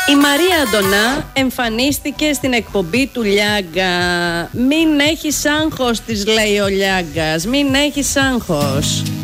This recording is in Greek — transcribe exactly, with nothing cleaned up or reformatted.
Η Μαρία Αντωνά εμφανίστηκε στην εκπομπή του Λιάγκα. Μην έχεις άγχος, της λέει ο Λιάγκας. Μην έχεις άγχος.